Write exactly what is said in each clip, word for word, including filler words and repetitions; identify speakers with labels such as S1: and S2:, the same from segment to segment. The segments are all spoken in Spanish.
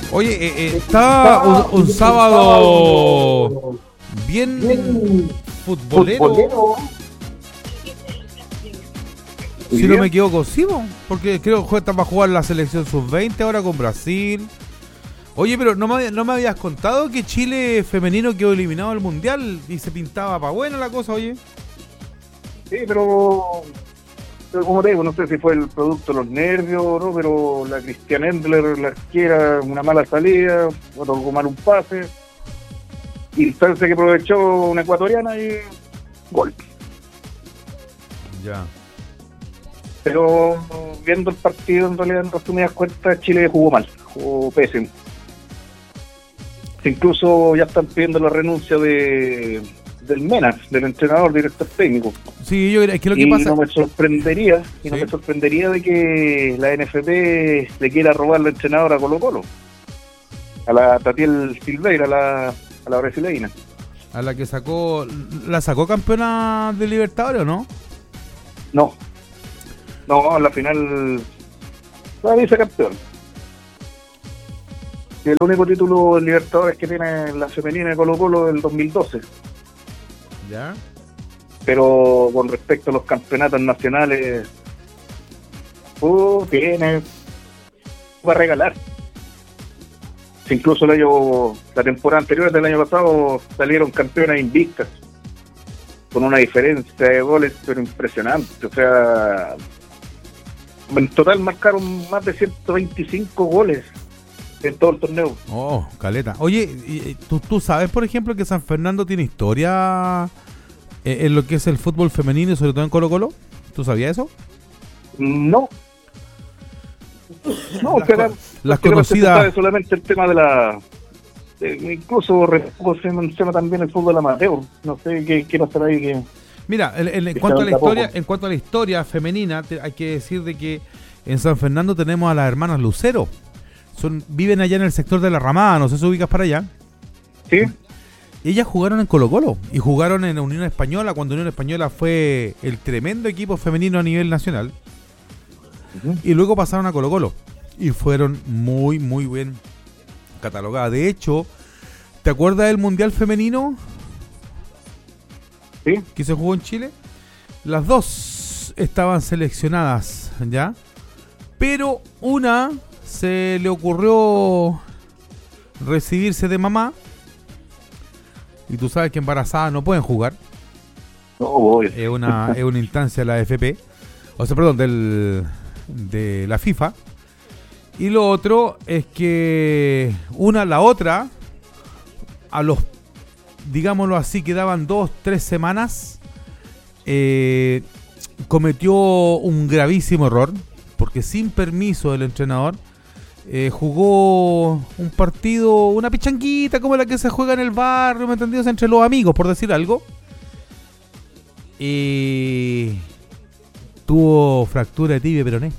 S1: Oye, eh, eh, está un, un sábado bien, bien futbolero. futbolero. Si no me equivoco, sí, porque creo que está para jugar la selección sub veinte ahora con Brasil. Oye, pero no me, no me habías contado que Chile femenino quedó eliminado del Mundial y se pintaba para buena la cosa, oye.
S2: Sí, pero, pero como te digo, no sé si fue el producto de los nervios o no, pero la Christian Endler, la arquera, una mala salida, otro mal un pase, y parece que aprovechó una ecuatoriana y gol.
S1: Ya.
S2: Pero viendo el partido, en realidad, en resumidas cuentas, Chile jugó mal, jugó pésimo. Incluso ya están pidiendo la renuncia de del Mena, del entrenador, director técnico.
S1: Sí, yo creo que lo que
S2: y
S1: pasa...
S2: no me sorprendería, y
S1: ¿Sí?
S2: no me sorprendería de que la N F P le quiera robar la entrenadora a Colo Colo, a la Tatiel Silveira, a la, a la brasileña.
S1: A la que sacó... ¿La sacó campeona de Libertadores o no?
S2: No. No, a la final la vicecampeón. Y el único título de Libertadores que tiene la femenina de Colo Colo del dos mil doce.
S1: ¿Ya?
S2: Pero con respecto a los campeonatos nacionales, uh, tiene va a regalar. Incluso el año, la temporada anterior del año pasado salieron campeonas invictas, con una diferencia de goles pero impresionante. O sea, en total marcaron más de ciento veinticinco goles en todo el torneo.
S1: Oh, caleta. Oye, ¿tú, tú sabes, por ejemplo, que San Fernando tiene historia en lo que es el fútbol femenino y sobre todo en Colo Colo? ¿Tú sabías eso?
S2: No. No,
S1: las,
S2: o sea, la,
S1: las conocidas...
S2: sabe solamente el tema de la... De, incluso se menciona también el fútbol amateur. No sé qué quiero hacer ahí que...
S1: Mira, en, en, en cuanto a la historia, poco. en cuanto a la historia femenina, te, hay que decir de que en San Fernando tenemos a las hermanas Lucero. Son, viven allá en el sector de la Ramada, no sé si ubicas para allá.
S2: Sí.
S1: Ellas jugaron en Colo Colo y jugaron en Unión Española cuando Unión Española fue el tremendo equipo femenino a nivel nacional. Uh-huh. Y luego pasaron a Colo Colo y fueron muy, muy bien catalogadas. De hecho, ¿te acuerdas del Mundial Femenino?
S2: Sí.
S1: Que se jugó en Chile. Las dos estaban seleccionadas, ¿ya? Pero una se le ocurrió recibirse de mamá. Y tú sabes que embarazadas no pueden jugar.
S2: No voy.
S1: Es una, es una instancia de la F P. O sea, perdón, del, de la FIFA. Y lo otro es que una, la otra, a los, digámoslo así, quedaban dos, tres semanas, eh, cometió un gravísimo error, porque sin permiso del entrenador, eh, jugó un partido, una pichanguita como la que se juega en el barrio, ¿me entendías? Entre los amigos, por decir algo. Y tuvo fractura de tibia y peroné.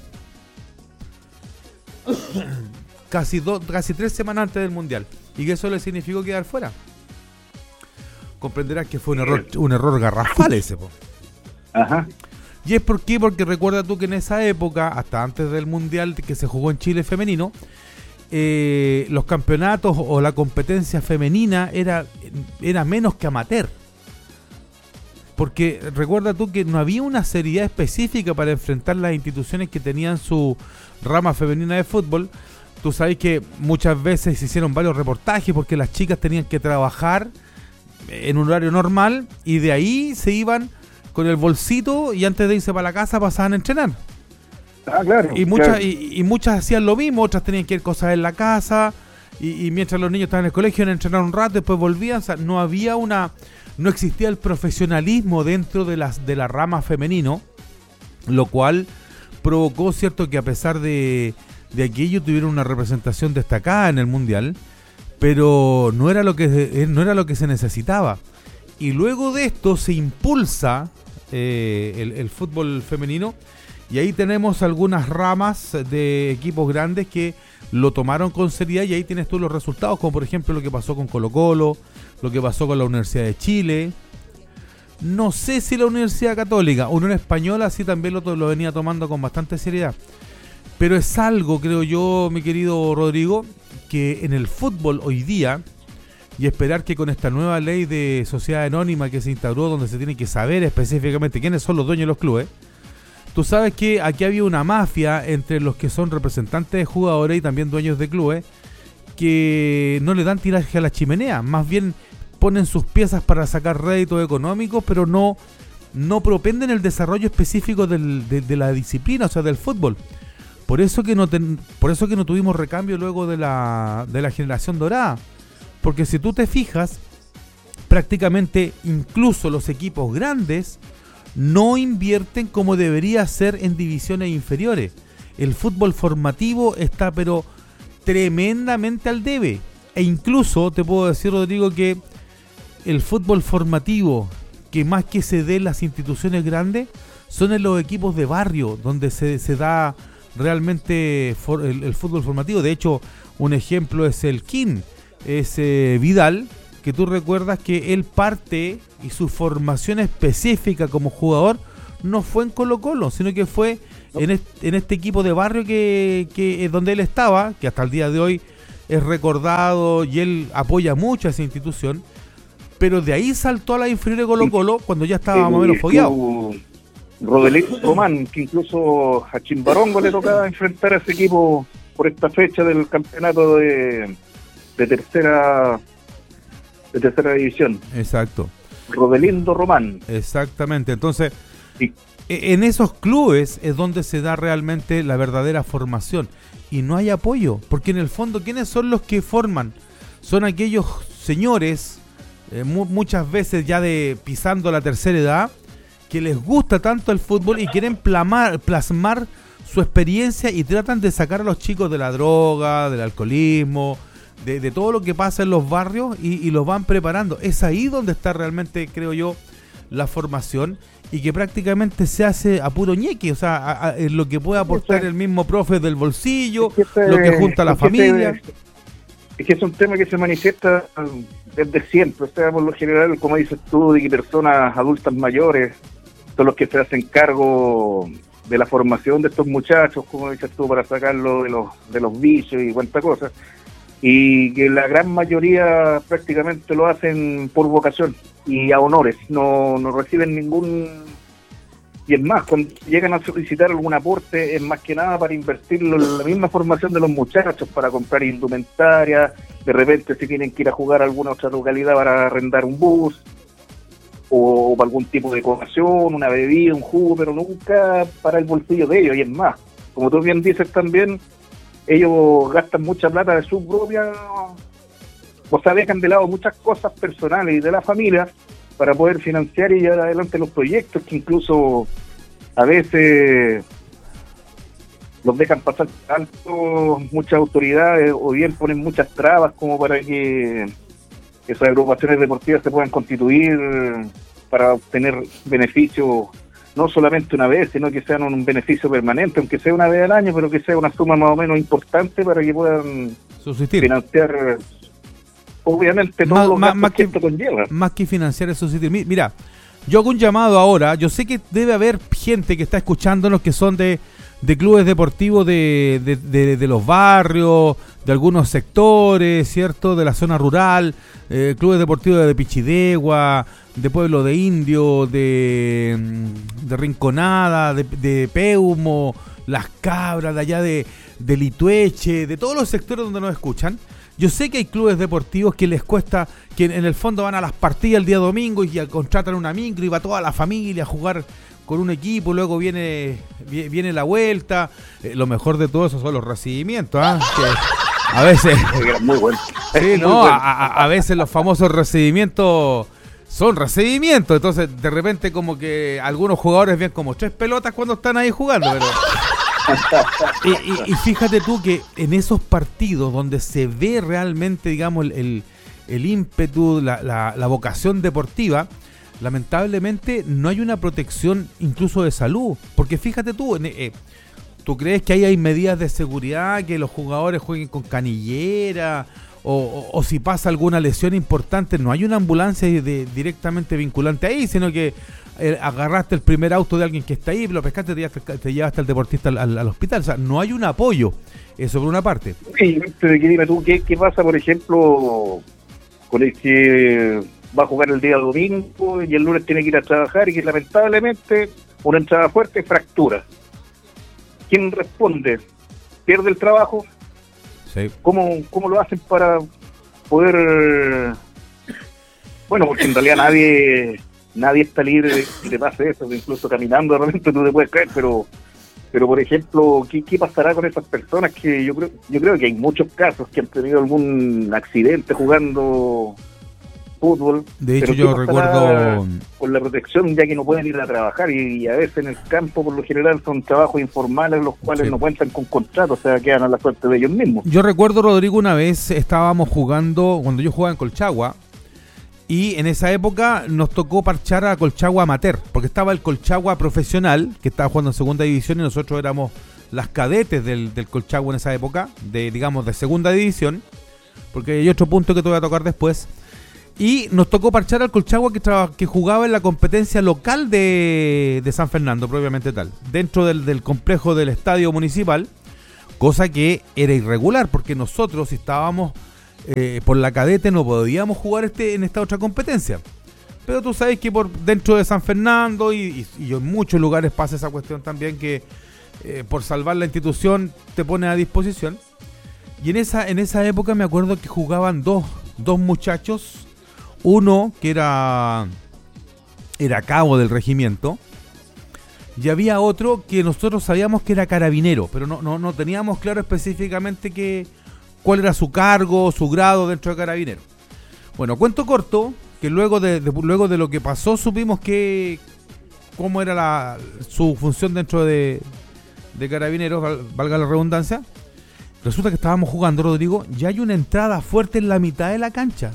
S1: Casi, dos, casi tres semanas antes del Mundial. Y que eso le significó quedar fuera. Comprenderás que fue un error, un error garrafal ese, po.
S2: Ajá.
S1: ¿Y es por qué? Porque recuerda tú que en esa época, hasta antes del Mundial que se jugó en Chile femenino, eh, los campeonatos o la competencia femenina era, era menos que amateur. Porque recuerda tú que no había una seriedad específica para enfrentar las instituciones que tenían su rama femenina de fútbol. Tú sabes que muchas veces se hicieron varios reportajes porque las chicas tenían que trabajar en un horario normal y de ahí se iban con el bolsito y antes de irse para la casa pasaban a entrenar.
S2: Ah, claro.
S1: Y muchas,
S2: claro.
S1: y, y muchas hacían lo mismo, otras tenían que ir cosas en la casa y, y mientras los niños estaban en el colegio iban a entrenar un rato, después volvían. O sea, no había una, no existía el profesionalismo dentro de las de la rama femenino, lo cual provocó, cierto, que a pesar de, de aquello tuvieron una representación destacada en el Mundial, pero no era lo que no era lo que se necesitaba. Y luego de esto se impulsa eh, el, el fútbol femenino y ahí tenemos algunas ramas de equipos grandes que lo tomaron con seriedad y ahí tienes tú los resultados, como por ejemplo lo que pasó con Colo Colo, lo que pasó con la Universidad de Chile. No sé si la Universidad Católica, Unión Española sí también lo, lo venía tomando con bastante seriedad. Pero es algo, creo yo, mi querido Rodrigo, que en el fútbol hoy día, y esperar que con esta nueva ley de sociedad anónima que se instauró, donde se tiene que saber específicamente quiénes son los dueños de los clubes, tú sabes que aquí había una mafia entre los que son representantes de jugadores y también dueños de clubes, que no le dan tiraje a la chimenea, más bien ponen sus piezas para sacar réditos económicos, pero no, no propenden el desarrollo específico del, de, de la disciplina, o sea, del fútbol. Por eso que no ten, por eso que no tuvimos recambio luego de la, de la generación dorada. Porque si tú te fijas, prácticamente incluso los equipos grandes no invierten como debería ser en divisiones inferiores. El fútbol formativo está pero tremendamente al debe. E incluso te puedo decir, Rodrigo, que el fútbol formativo que más que se dé en las instituciones grandes son en los equipos de barrio, donde se, se da realmente for, el, el fútbol formativo. De hecho, un ejemplo es el King. Es eh, Vidal, que tú recuerdas que él parte y su formación específica como jugador no fue en Colo-Colo, sino que fue en este, en este equipo de barrio que, que es donde él estaba, que hasta el día de hoy es recordado y él apoya mucho a esa institución, pero de ahí saltó a la inferior de Colo-Colo cuando ya estaba más o menos fogueado.
S2: Rodelito Román, que incluso a Chimbarongo le tocaba enfrentar a ese equipo por esta fecha del campeonato de... de tercera de tercera división.
S1: Exacto.
S2: Rodelindo Román.
S1: Exactamente. Entonces,
S2: sí.
S1: En esos clubes es donde se da realmente la verdadera formación y no hay apoyo, porque en el fondo, ¿quiénes son los que forman? Son aquellos señores, eh, mu- muchas veces ya de pisando la tercera edad, que les gusta tanto el fútbol y quieren plamar, plasmar su experiencia y tratan de sacar a los chicos de la droga, del alcoholismo, De, de todo lo que pasa en los barrios y, y los van preparando. Es ahí donde está realmente, creo yo, la formación y que prácticamente se hace a puro ñeque, o sea, a, a, lo que puede aportar el mismo profe del bolsillo, es que este, lo que junta la familia.
S2: Este, es que es un tema que se manifiesta desde siempre, o sea, por lo general, como dices tú, de que personas adultas mayores son los que se hacen cargo de la formación de estos muchachos, como dices tú, para sacarlo de los, de los vicios y cuánta cosa. Y que la gran mayoría prácticamente lo hacen por vocación y a honores, no, no reciben ningún... Y es más, cuando llegan a solicitar algún aporte, es más que nada para invertirlo en la misma formación de los muchachos, para comprar indumentaria, de repente si tienen que ir a jugar a alguna otra localidad para arrendar un bus, o, o para algún tipo de colación, una bebida, un jugo, pero nunca para el bolsillo de ellos. Y es más, como tú bien dices también, ellos gastan mucha plata de su propia, o sea, dejan de lado muchas cosas personales y de la familia para poder financiar y llevar adelante los proyectos que incluso a veces los dejan pasar alto muchas autoridades o bien ponen muchas trabas como para que esas agrupaciones deportivas se puedan constituir para obtener beneficios no solamente una vez, sino que sean un beneficio permanente, aunque sea una vez al año, pero que sea una suma más o menos importante para que puedan
S1: subsistir,
S2: financiar, obviamente, todo lo
S1: más, más
S2: que
S1: que
S2: esto conlleva.
S1: Más que financiar es subsistir. Mira, yo hago un llamado ahora, yo sé que debe haber gente que está escuchándonos que son de, de clubes deportivos de, de, de, de los barrios, de algunos sectores, ¿cierto?, de la zona rural, eh, clubes deportivos de Pichidegua, de Pueblo de Indio, de, de Rinconada, de, de Peumo, Las Cabras, de allá de, de Litueche, de todos los sectores donde nos escuchan. Yo sé que hay clubes deportivos que les cuesta, que en el fondo van a las partidas el día domingo y contratan una micro y va toda la familia a jugar con un equipo, luego viene viene la vuelta. Eh, lo mejor de todo eso son los recibimientos, ¿eh? Que a veces...
S2: Muy bueno.
S1: Sí, no, a, a, a veces los famosos recibimientos son recibimientos, entonces de repente como que algunos jugadores ven como tres pelotas cuando están ahí jugando, pero... y, y, y fíjate tú que en esos partidos donde se ve realmente, digamos, el, el, el ímpetu, la, la, la vocación deportiva, lamentablemente no hay una protección incluso de salud, porque fíjate tú, eh, ¿tú crees que ahí hay medidas de seguridad, que los jugadores jueguen con canillera? O, o, o si pasa alguna lesión importante, no hay una ambulancia de, directamente vinculante ahí, sino que eh, agarraste el primer auto de alguien que está ahí, lo pescaste, te llevaste, te llevaste al deportista al, al, al hospital. O sea, no hay un apoyo. Eso por una parte.
S2: Sí, pero dime tú, ¿qué, qué pasa, por ejemplo, con el que va a jugar el día domingo y el lunes tiene que ir a trabajar y que lamentablemente una entrada fuerte fractura? ¿Quién responde? ¿Pierde el trabajo?
S1: Sí.
S2: ¿Cómo, cómo lo hacen para poder...? Bueno, porque en realidad nadie nadie está libre de que te pase eso, incluso caminando de repente tú te puedes caer, pero pero por ejemplo, ¿qué, qué pasará con esas personas que yo creo yo creo que hay muchos casos que han tenido algún accidente jugando fútbol?
S1: De hecho, yo recuerdo
S2: con la protección, ya que no pueden ir a trabajar y, y a veces en el campo por lo general son trabajos informales los cuales sí. no cuentan con contrato, o sea, quedan a la suerte de ellos mismos.
S1: Yo recuerdo, Rodrigo, una vez estábamos jugando, cuando yo jugaba en Colchagua, y en esa época nos tocó parchar a Colchagua amateur, porque estaba el Colchagua profesional, que estaba jugando en segunda división, y nosotros éramos las cadetes del, del Colchagua en esa época, de digamos de segunda división, porque hay otro punto que te voy a tocar después. Y nos tocó parchar al Colchagua que, traba, que jugaba en la competencia local de, de San Fernando, propiamente tal, dentro del, del complejo del estadio municipal, cosa que era irregular, porque nosotros si estábamos eh, por la cadete no podíamos jugar este en esta otra competencia. Pero tú sabes que por dentro de San Fernando y, y, y en muchos lugares pasa esa cuestión también, que eh, por salvar la institución te pone a disposición. Y en esa, en esa época me acuerdo que jugaban dos, dos muchachos. Uno que era era cabo del regimiento y había otro que nosotros sabíamos que era carabinero, pero no no no teníamos claro específicamente que, cuál era su cargo, su grado dentro de carabinero. Bueno, cuento corto, que luego de, de luego de lo que pasó supimos que cómo era la, su función dentro de, de carabineros, val, valga la redundancia. Resulta que estábamos jugando, Rodrigo, y hay una entrada fuerte en la mitad de la cancha.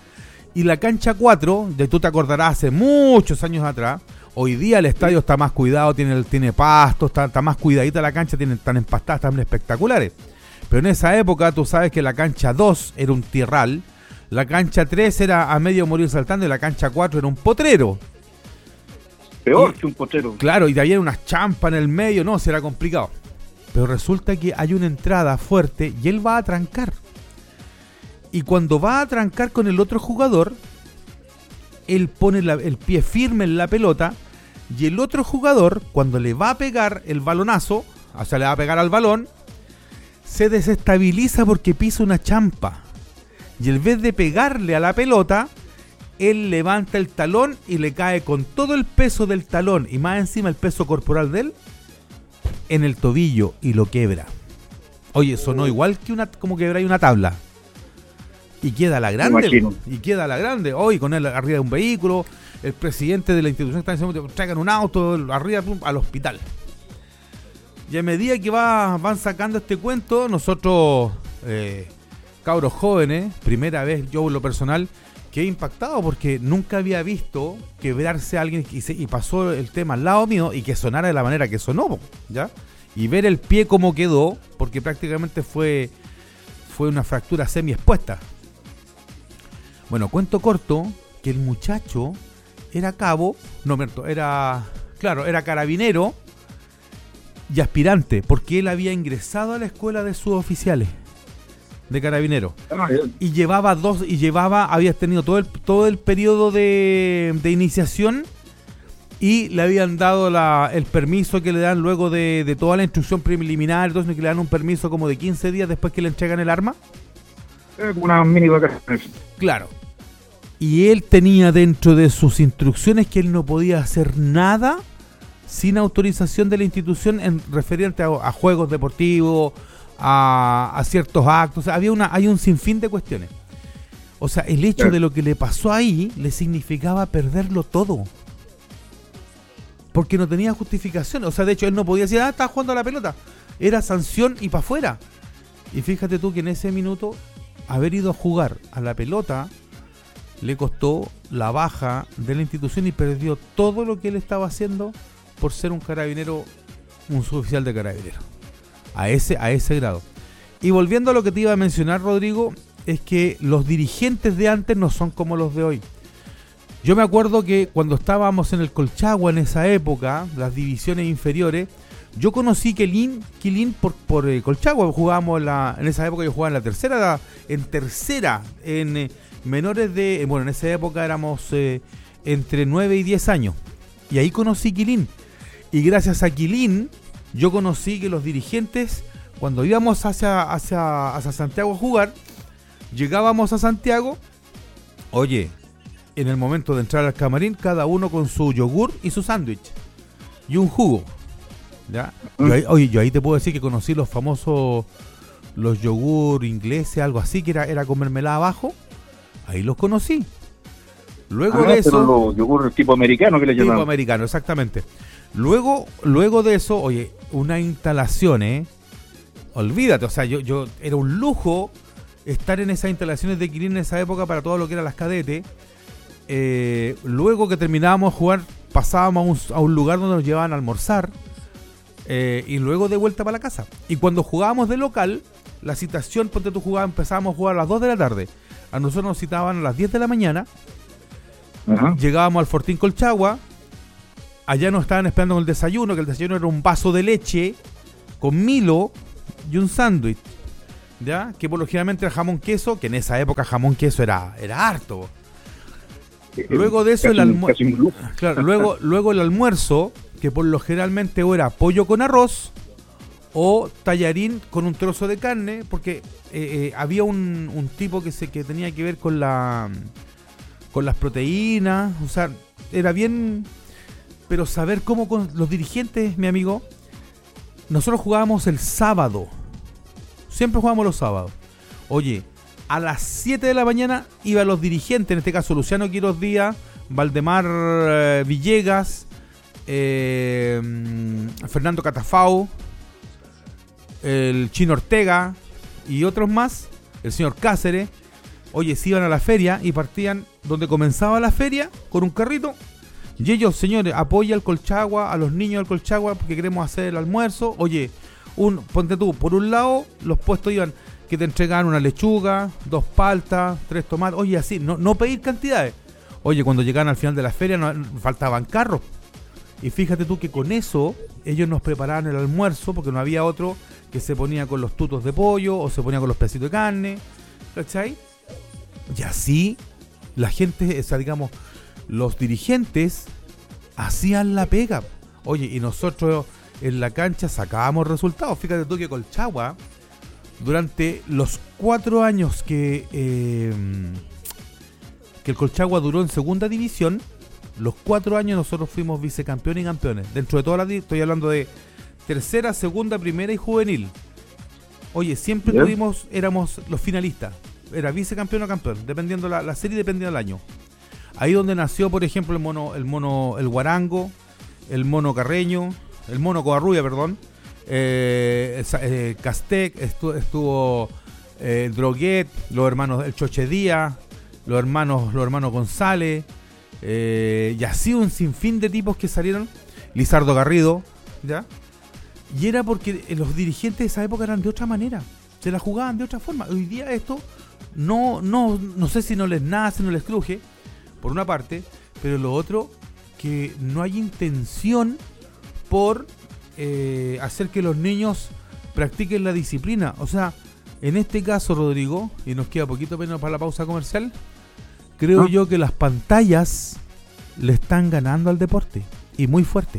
S1: Y la cancha cuatro, de tú te acordarás hace muchos años atrás, hoy día el estadio está más cuidado, tiene, tiene pasto, está, está más cuidadita la cancha, tiene, están empastadas, están espectaculares. Pero en esa época tú sabes que la cancha dos era un tierral, la cancha tres era a medio morir saltando y la cancha cuatro era un potrero.
S2: Peor
S1: y,
S2: que un potrero.
S1: Claro, y de ahí era unas champas en el medio, no, será complicado. Pero resulta que hay una entrada fuerte y él va a trancar. Y cuando va a trancar con el otro jugador, él pone la, el pie firme en la pelota y el otro jugador, cuando le va a pegar el balonazo, o sea, le va a pegar al balón, se desestabiliza porque pisa una champa. Y en vez de pegarle a la pelota, él levanta el talón y le cae con todo el peso del talón y más encima el peso corporal de él en el tobillo y lo quebra. Oye, sonó igual que una, como quebráis una tabla. Y queda la grande, y queda la grande. Hoy con él arriba de un vehículo, el presidente de la institución está diciendo, traigan un auto, arriba pum, al hospital. Y a medida que va, van sacando este cuento, nosotros, eh, cabros jóvenes, primera vez yo en lo personal, quedé impactado porque nunca había visto quebrarse a alguien y, se, y pasó el tema al lado mío y que sonara de la manera que sonó, ¿ya? Y ver el pie cómo quedó, porque prácticamente fue, fue una fractura semi expuesta. Bueno, cuento corto, que el muchacho era cabo, no, era, claro, era carabinero y aspirante, porque él había ingresado a la escuela de suboficiales de carabinero. Y llevaba dos, y llevaba, había tenido todo el, todo el periodo de, de iniciación y le habían dado la, el permiso que le dan luego de, de toda la instrucción preliminar, entonces que le dan un permiso como de quince días después que le entregan el arma.
S2: Una mini vacaciones.
S1: Claro. Y él tenía dentro de sus instrucciones que él no podía hacer nada sin autorización de la institución en referente a, a juegos deportivos, a, a ciertos actos. O sea, había una, hay un sinfín de cuestiones. O sea, el hecho sí. de lo que le pasó ahí le significaba perderlo todo. Porque no tenía justificación. O sea, de hecho, él no podía decir, ah, estaba jugando a la pelota. Era sanción y para afuera. Y fíjate tú que en ese minuto, haber ido a jugar a la pelota le costó la baja de la institución y perdió todo lo que él estaba haciendo por ser un carabinero, un suboficial de carabinero. A ese, a ese grado. Y volviendo a lo que te iba a mencionar, Rodrigo, es que los dirigentes de antes no son como los de hoy. Yo me acuerdo que cuando estábamos en el Colchagua en esa época, las divisiones inferiores, yo conocí Quilín, Quilín por, por eh, Colchagua. Jugábamos en, la, en esa época, yo jugaba en la tercera, en tercera, en eh, menores de, bueno, en esa época éramos eh, entre nueve y diez años. Y ahí conocí Quilín. Y gracias a Quilín, yo conocí que los dirigentes, cuando íbamos hacia, hacia, hacia Santiago a jugar, llegábamos a Santiago, oye, en el momento de entrar al camarín, cada uno con su yogur y su sándwich y un jugo, ¿ya? Yo ahí, oye, yo ahí te puedo decir que conocí los famosos, los yogur ingleses, algo así, que era, era con mermelada abajo. Ahí los conocí. Luego
S2: ah,
S1: de eso,
S2: pero los yogur tipo americano que le llaman.
S1: Tipo americano, exactamente. Luego, luego de eso, oye, una instalación, ¿eh? Olvídate, o sea, yo, yo era un lujo estar en esas instalaciones de Quilín en esa época para todo lo que eran las cadetes. Eh, luego que terminábamos de jugar, pasábamos a un, a un lugar donde nos llevaban a almorzar, eh, y luego de vuelta para la casa. Y cuando jugábamos de local, la citación, ponte tú, jugabas, empezábamos a jugar a las dos de la tarde. A nosotros nos citaban a las diez de la mañana. Ajá. Llegábamos al Fortín Colchagua. Allá nos estaban esperando con el desayuno, que el desayuno era un vaso de leche con Milo y un sándwich, ¿ya? Que por lo generalmente era jamón queso, que en esa época jamón queso era, era harto. Luego de eso el almuerzo, claro, luego, luego el almuerzo, que por lo generalmente o era pollo con arroz o tallarín con un trozo de carne, porque eh, eh, había un, un tipo que se que tenía que ver con la con las proteínas, o sea, era bien, pero saber cómo con los dirigentes, mi amigo, nosotros jugábamos el sábado, siempre jugábamos los sábados. Oye, a las siete de la mañana iban los dirigentes, en este caso Luciano Quiroz Díaz, Valdemar eh, Villegas, eh, Fernando Catafao, el Chino Ortega y otros más, el señor Cáceres. Oye, se iban a la feria y partían donde comenzaba la feria con un carrito. Y ellos, señores, apoya al Colchagua, a los niños del Colchagua porque queremos hacer el almuerzo. Oye, un, ponte tú, por un lado, los puestos iban que te entregaban una lechuga, dos paltas, tres tomates. Oye, así, no, no pedir cantidades. Oye, cuando llegaban al final de la feria no, faltaban carros. Y fíjate tú que con eso ellos nos preparaban el almuerzo porque no había otro que se ponía con los tutos de pollo o se ponía con los pedacitos de carne, ¿cachai? Y así la gente, o sea, digamos, los dirigentes hacían la pega. Oye, y nosotros en la cancha sacábamos resultados. Fíjate tú que Colchagua, durante los cuatro años que, eh, que el Colchagua duró en segunda división, los cuatro años nosotros fuimos vicecampeones y campeones. Dentro de toda la, estoy hablando de tercera, segunda, primera y juvenil. Oye, siempre ¿Bien? tuvimos, éramos los finalistas. Era vicecampeón o campeón, dependiendo la, la serie, dependiendo del año. Ahí donde nació, por ejemplo, el mono, el mono, el Guarango, el mono Carreño, el mono Covarrubia, perdón, eh, eh, Castec, estuvo, estuvo eh, el Droguet, los hermanos, el Choche Díaz, los hermanos, los hermanos González, eh, y así un sinfín de tipos que salieron, Lizardo Garrido, ¿ya? Y era porque los dirigentes de esa época eran de otra manera, se la jugaban de otra forma. Hoy día esto no, no, no sé si no les nace, no les cruje, por una parte, pero lo otro, que no hay intención por eh, hacer que los niños practiquen la disciplina. O sea, en este caso, Rodrigo, y nos queda poquito menos para la pausa comercial, creo ¿Ah? yo que las pantallas le están ganando al deporte, y muy fuerte.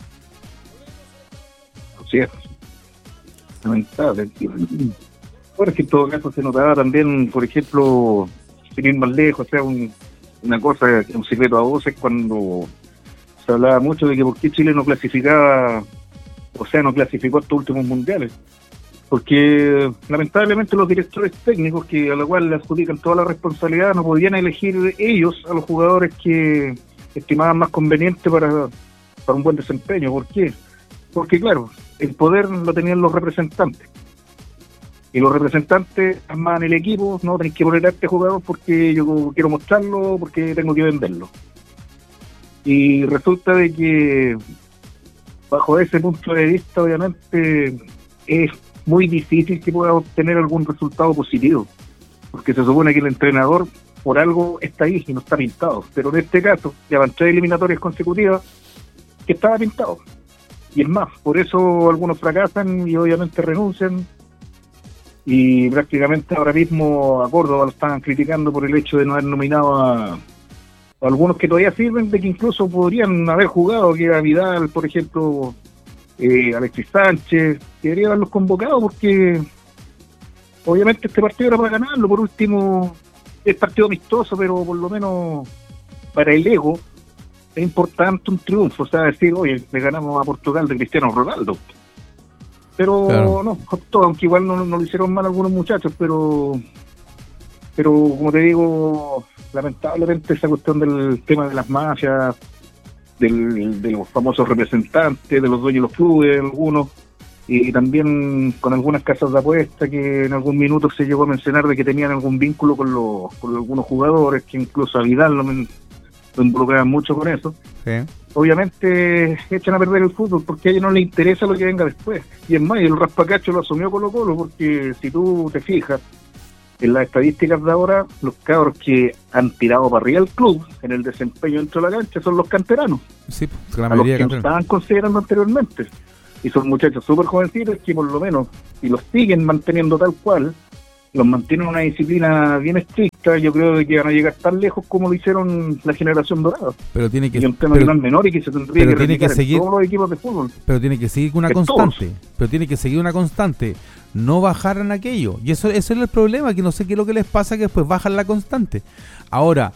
S2: Así es. Lamentable. Bueno, es que en todo caso se notaba también, por ejemplo, sin ir más lejos, o sea, un, una cosa, un secreto a voces, cuando se hablaba mucho de que por qué Chile no clasificaba, o sea, no clasificó estos últimos mundiales. Porque lamentablemente los directores técnicos, que a la cual le adjudican toda la responsabilidad, no podían elegir ellos a los jugadores que estimaban más conveniente para, para un buen desempeño. ¿Por qué? Porque claro, el poder lo tenían los representantes. Y los representantes armaban el equipo, no tenés que poner a este jugador porque yo quiero mostrarlo, porque tengo que venderlo. Y resulta de que bajo ese punto de vista, obviamente, es muy difícil que pueda obtener algún resultado positivo, porque se supone que el entrenador por algo está ahí y no está pintado. Pero en este caso, ya van tres eliminatorias consecutivas que estaba pintado. Y es más, por eso algunos fracasan y obviamente renuncian. Y prácticamente ahora mismo a Córdoba lo estaban criticando por el hecho de no haber nominado a, a algunos que todavía sirven, de que incluso podrían haber jugado, que era Vidal, por ejemplo, eh, Alexis Sánchez, que debería haberlos convocado porque obviamente este partido era para ganarlo. Por último, es partido amistoso, pero por lo menos para el ego es importante un triunfo, o sea, decir, oye, le ganamos a Portugal de Cristiano Ronaldo. Pero claro, no, todo, aunque igual no, no lo hicieron mal algunos muchachos, pero pero como te digo, lamentablemente esa cuestión del tema de las mafias, del, de los famosos representantes, de los dueños de los clubes, algunos, y también con algunas casas de apuesta que en algún minuto se llegó a mencionar de que tenían algún vínculo con los con algunos jugadores, que incluso a Vidal lo, lo involucraban mucho con eso. Sí. Obviamente echan a perder el fútbol porque a ellos no les interesa lo que venga después. Y es más, el raspacacho lo asumió Colo Colo, porque si tú te fijas en las estadísticas de ahora, los cabros que han tirado para arriba el club en el desempeño dentro de la cancha son los canteranos,
S1: sí, la
S2: a los que nos estaban considerando anteriormente. Y son muchachos súper jovencitos que por lo menos, si los siguen manteniendo tal cual, los mantienen una disciplina bien estricta, yo creo que van a llegar tan lejos como lo hicieron la generación dorada.
S1: Pero tiene que,
S2: y un tema
S1: pero,
S2: que no es menor y que se tendría que
S1: tiene que seguir,
S2: en todos los equipos de fútbol.
S1: Pero tiene que seguir una
S2: de
S1: constante.
S2: Todos.
S1: Pero tiene que seguir una constante. No bajar en aquello. Y eso, eso es el problema, que no sé qué es lo que les pasa, que después bajan la constante. Ahora,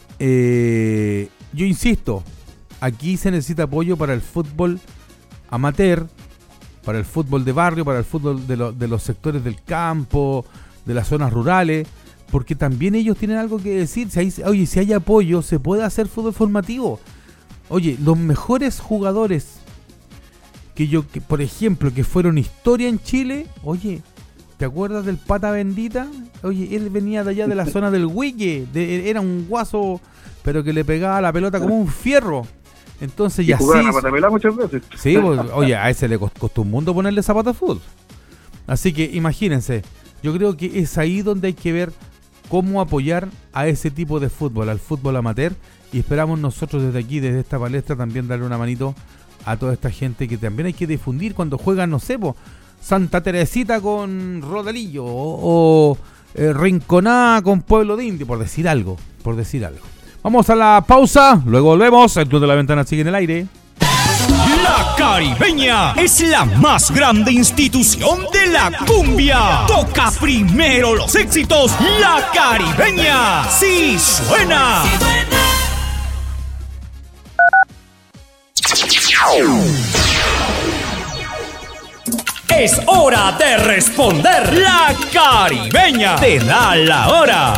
S1: eh, yo insisto, aquí se necesita apoyo para el fútbol amateur, para el fútbol de barrio, para el fútbol de, lo, de los sectores del campo, de las zonas rurales, porque también ellos tienen algo que decir. Si hay, oye, si hay apoyo, se puede hacer fútbol formativo. Oye, los mejores jugadores que yo, que, por ejemplo, que fueron historia en Chile, oye, ¿te acuerdas del Pata Bendita? Oye, él venía de allá de la zona del Huique, de, era un guaso, pero que le pegaba la pelota como un fierro. Entonces, y, y así.
S2: Jugaba a patapelá muchas veces.
S1: Sí, pues, oye, a ese le costó un mundo ponerle zapatos de fútbol. Así que imagínense, yo creo que es ahí donde hay que ver cómo apoyar a ese tipo de fútbol, al fútbol amateur, y esperamos nosotros desde aquí, desde esta palestra, también darle una manito a toda esta gente que también hay que difundir cuando juegan, no sé, po, Santa Teresita con Rodelillo o, o eh, Rinconá con Pueblo de Indio, por decir algo, por decir algo. Vamos a la pausa, luego volvemos. El Club de la Ventana sigue en el aire.
S3: La Caribeña es la más grande institución de la cumbia. Toca primero los éxitos. La Caribeña sí suena. Sí suena. Es hora de responder. La Caribeña te da la hora.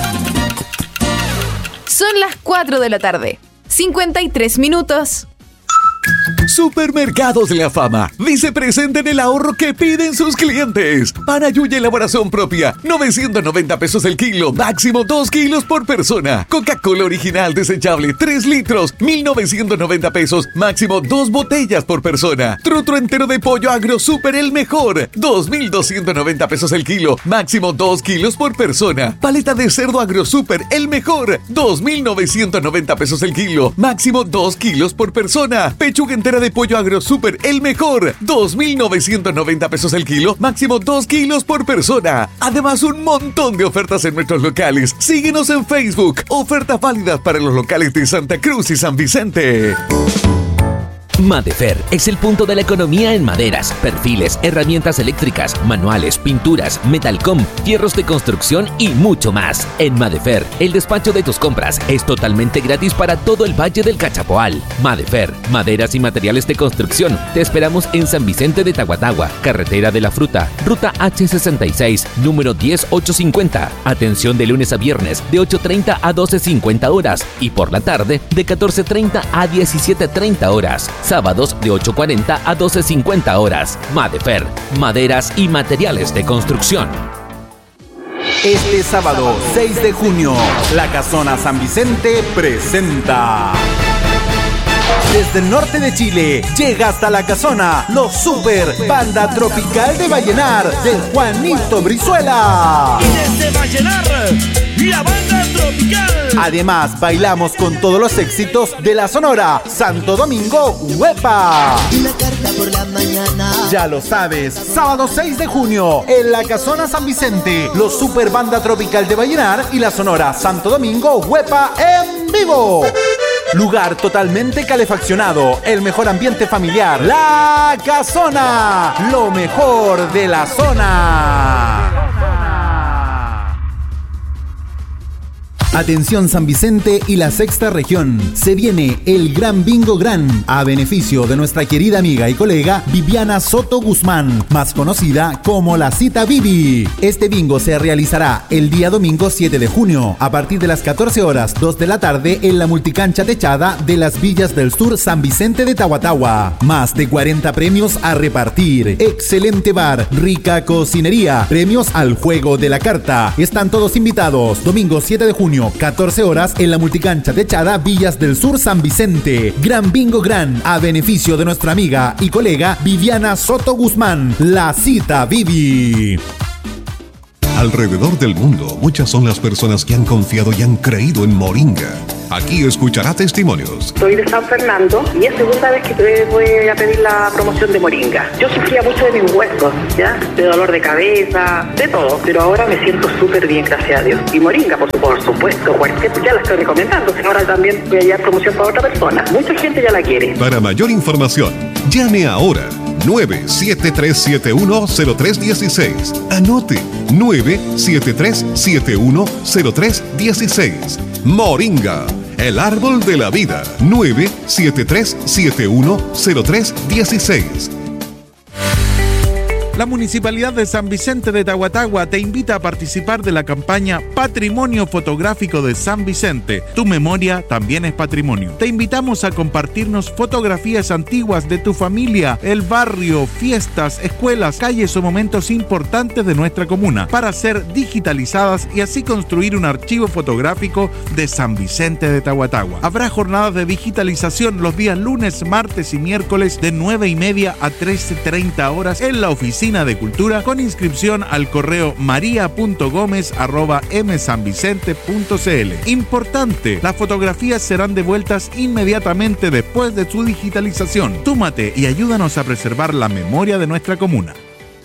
S4: Son las cuatro de la tarde, cincuenta y tres minutos.
S5: Supermercados La Fama dice presente en el ahorro que piden sus clientes. Pan Ayuya elaboración propia, novecientos noventa pesos el kilo, máximo dos kilos por persona. Coca-Cola original desechable, tres litros, mil novecientos noventa pesos, máximo dos botellas por persona. Trutro entero de pollo Agro Super el mejor, dos mil doscientos noventa pesos el kilo, máximo dos kilos por persona. Paleta de cerdo Agro Super el mejor, dos mil novecientos noventa pesos el kilo, máximo dos kilos por persona. Pechuga entera de pollo Agro Super el mejor, dos mil novecientos noventa pesos el kilo, máximo dos kilos por persona. Además, un montón de ofertas en nuestros locales. Síguenos en Facebook. Ofertas válidas para los locales de Santa Cruz y San Vicente.
S6: Madefer es el punto de la economía en maderas, perfiles, herramientas eléctricas, manuales, pinturas, metalcom, fierros de construcción y mucho más. En Madefer, el despacho de tus compras es totalmente gratis para todo el Valle del Cachapoal. Madefer, maderas y materiales de construcción. Te esperamos en San Vicente de Tahuatahua, Carretera de la Fruta, Ruta hache sesenta y seis, número diez mil ochocientos cincuenta. Atención de lunes a viernes de ocho treinta a doce cincuenta horas y por la tarde de catorce treinta a diecisiete treinta horas. Sábados de ocho cuarenta a doce cincuenta horas. Madefer, maderas y materiales de construcción.
S7: Este sábado seis de junio, la Casona San Vicente presenta. Desde el norte de Chile, llega hasta la Casona, los Super Banda Tropical de Vallenar, del Juanito Brizuela.
S3: Y desde Vallenar, la Banda Tropical
S7: Además, bailamos con todos los éxitos de la Sonora Santo Domingo Huepa.
S8: Una carta por la mañana.
S7: Ya lo sabes, sábado seis de junio en la Casona San Vicente, los Super Banda Tropical de Vallenar y la Sonora Santo Domingo Huepa en vivo. Lugar totalmente calefaccionado, el mejor ambiente familiar. La Casona, lo mejor de la zona. Atención San Vicente y la sexta región. Se viene el Gran Bingo Gran a beneficio de nuestra querida amiga y colega Viviana Soto Guzmán, más conocida como la Cita Vivi. Este bingo se realizará el día domingo siete de junio a partir de las catorce horas dos de la tarde en la multicancha techada de las Villas del Sur San Vicente de Tahuatahua. Más de cuarenta premios a repartir. Excelente bar, rica cocinería, premios al juego de la carta. Están todos invitados. Domingo siete de junio, catorce horas en la multicancha techada Villas del Sur San Vicente. Gran Bingo Gran a beneficio de nuestra amiga y colega Viviana Soto Guzmán, la Cita Vivi.
S9: Alrededor del mundo, muchas son las personas que han confiado y han creído en Moringa. Aquí escuchará testimonios.
S10: Soy de San Fernando y es segunda vez que voy a pedir la promoción de Moringa. Yo sufría mucho de mis huesos, ¿ya? De dolor de cabeza, de todo, pero ahora me siento súper bien, gracias a Dios. Y Moringa, por, por supuesto, cualquier, ya la estoy recomendando. Ahora también voy a llevar promoción para otra persona. Mucha gente ya la quiere.
S9: Para mayor información, llame ahora. nueve siete tres siete uno cero tres uno seis. Anote nueve siete tres siete uno cero tres uno seis. Moringa, el árbol de la vida. nueve siete tres siete uno cero tres uno seis.
S11: La Municipalidad de San Vicente de Tahuatahua te invita a participar de la campaña Patrimonio Fotográfico de San Vicente. Tu memoria también es patrimonio. Te invitamos a compartirnos fotografías antiguas de tu familia, el barrio, fiestas, escuelas, calles o momentos importantes de nuestra comuna para ser digitalizadas y así construir un archivo fotográfico de San Vicente de Tahuatahua. Habrá jornadas de digitalización los días lunes, martes y miércoles de nueve y media a trece treinta horas en la oficina de Cultura con inscripción al correo maria punto gomez arroba m san vicente punto c l. Importante, las fotografías serán devueltas inmediatamente después de su digitalización. Túmate y ayúdanos a preservar la memoria de nuestra comuna.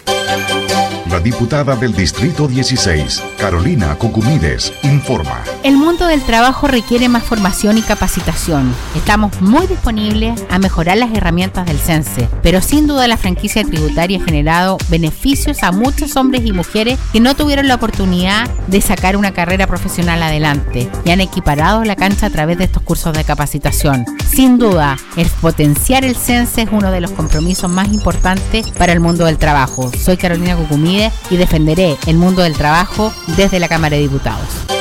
S12: La diputada del Distrito dieciséis, Carolina Cucumides, informa.
S13: El mundo del trabajo requiere más formación y capacitación. Estamos muy disponibles a mejorar las herramientas del CENSE, pero sin duda la franquicia tributaria ha generado beneficios a muchos hombres y mujeres que no tuvieron la oportunidad de sacar una carrera profesional adelante y han equiparado la cancha a través de estos cursos de capacitación. Sin duda, el potenciar el CENSE es uno de los compromisos más importantes para el mundo del trabajo. Soy Carolina Cucumides y defenderé el mundo del trabajo desde la Cámara de Diputados.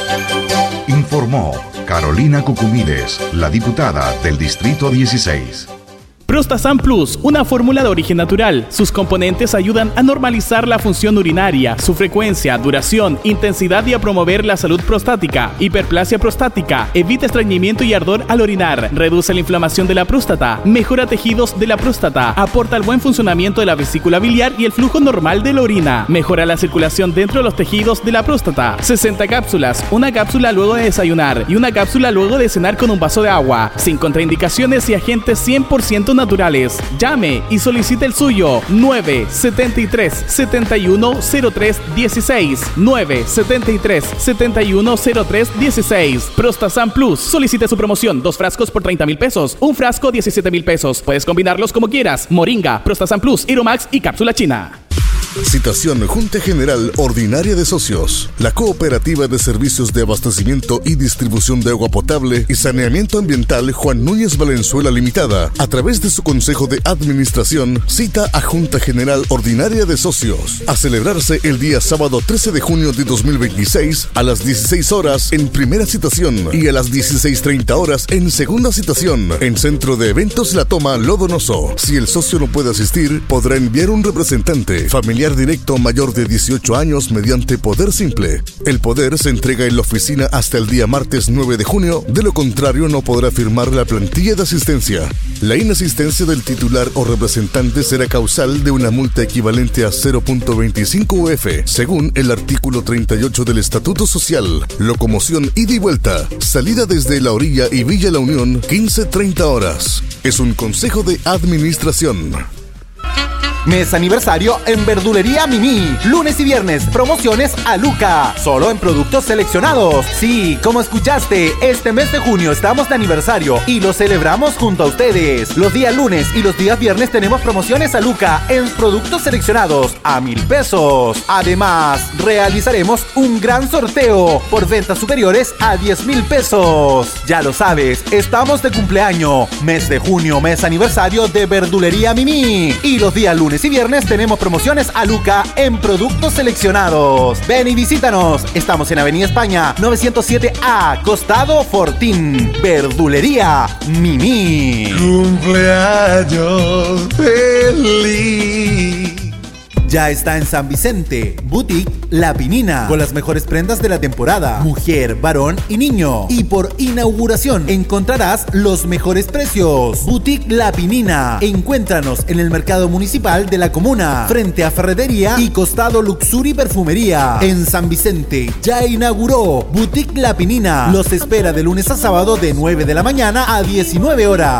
S12: Informó Carolina Cucumides, la diputada del Distrito dieciséis.
S14: Prostasan Plus, una fórmula de origen natural. Sus componentes ayudan a normalizar la función urinaria, su frecuencia, duración, intensidad y a promover la salud prostática, hiperplasia prostática, evita estreñimiento y ardor al orinar, reduce la inflamación de la próstata, mejora tejidos de la próstata, aporta el buen funcionamiento de la vesícula biliar y el flujo normal de la orina, mejora la circulación dentro de los tejidos de la próstata. sesenta cápsulas, una cápsula luego de desayunar y una cápsula luego de cenar con un vaso de agua, sin contraindicaciones y agentes cien por ciento naturales. Llame y solicite el suyo. nueve siete tres siete uno cero tres uno seis nueve siete tres siete uno cero tres uno seis. Prostasan Plus. Solicite su promoción. Dos frascos por treinta mil pesos. Un frasco diecisiete mil pesos. Puedes combinarlos como quieras. Moringa, Prostasan Plus, Iromax y cápsula china.
S15: Citación Junta General Ordinaria de Socios. La Cooperativa de Servicios de Abastecimiento y Distribución de Agua Potable y Saneamiento Ambiental Juan Núñez Valenzuela Limitada, a través de su Consejo de Administración, cita a Junta General Ordinaria de Socios a celebrarse el día sábado trece de junio de dos mil veintiséis a las dieciséis horas en primera citación y a las dieciséis treinta horas en segunda citación en Centro de Eventos La Toma Lodonoso. Si el socio no puede asistir, podrá enviar un representante, familiar familiar directo mayor de dieciocho años mediante poder simple. El poder se entrega en la oficina hasta el día martes nueve de junio, de lo contrario no podrá firmar la plantilla de asistencia. La inasistencia del titular o representante será causal de una multa equivalente a cero punto veinticinco U F, según el artículo treinta y ocho del Estatuto Social. Locomoción ida y vuelta, salida desde La Orilla y Villa La Unión, quince treinta horas. Es un consejo de administración.
S7: Mes aniversario en Verdulería Mimi. Lunes y viernes, promociones a Luca. Solo en productos seleccionados. Sí, como escuchaste, este mes de junio estamos de aniversario y lo celebramos junto a ustedes. Los días lunes y los días viernes tenemos promociones a Luca en productos seleccionados a mil pesos. Además, realizaremos un gran sorteo por ventas superiores a diez mil pesos. Ya lo sabes, estamos de cumpleaños. Mes de junio, mes aniversario de Verdulería Mimi. Y los días lunes y viernes tenemos promociones a Luca en productos seleccionados. Ven y visítanos. Estamos en Avenida España novecientos siete A, Costado Fortín. Verdulería Mimi.
S16: Cumpleaños feliz.
S7: Ya está en San Vicente, Boutique La Pinina, con las mejores prendas de la temporada, mujer, varón y niño. Y por inauguración encontrarás los mejores precios. Boutique La Pinina, encuéntranos en el mercado municipal de la comuna, frente a Ferretería y costado Luxury Perfumería. En San Vicente ya inauguró Boutique La Pinina. Los espera de lunes a sábado de nueve de la mañana a diecinueve horas.